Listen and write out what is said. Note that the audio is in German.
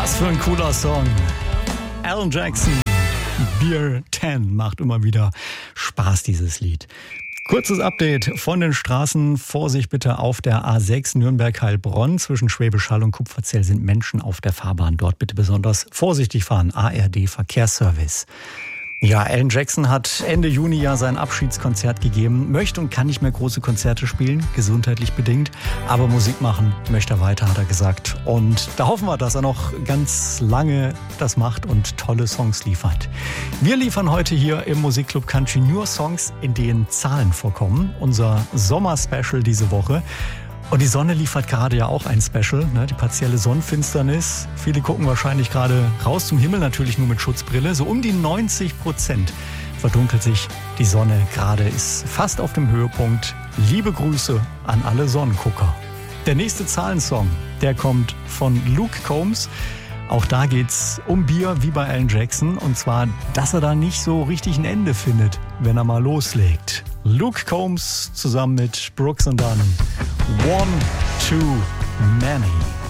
Was für ein cooler Song. Alan Jackson, Beer 10, macht immer wieder Spaß, dieses Lied. Kurzes Update von den Straßen. Vorsicht bitte auf der A6 Nürnberg-Heilbronn. Zwischen Schwäbisch Hall und Kupferzell sind Menschen auf der Fahrbahn. Dort bitte besonders vorsichtig fahren. ARD Verkehrsservice. Ja, Alan Jackson hat Ende Juni ja sein Abschiedskonzert gegeben. Möchte und kann nicht mehr große Konzerte spielen, gesundheitlich bedingt. Aber Musik machen möchte er weiter, hat er gesagt. Und da hoffen wir, dass er noch ganz lange das macht und tolle Songs liefert. Wir liefern heute hier im Musikclub Country nur Songs, in denen Zahlen vorkommen. Unser Sommer-Special diese Woche. Und die Sonne liefert gerade ja auch ein Special, ne? Die partielle Sonnenfinsternis. Viele gucken wahrscheinlich gerade raus zum Himmel, natürlich nur mit Schutzbrille. So um die 90% verdunkelt sich die Sonne gerade, ist fast auf dem Höhepunkt. Liebe Grüße an alle Sonnengucker. Der nächste Zahlensong, der kommt von Luke Combs. Auch da geht's um Bier wie bei Alan Jackson. Und zwar, dass er da nicht so richtig ein Ende findet, wenn er mal loslegt. Luke Combs zusammen mit Brooks und Dunn. One Too Many.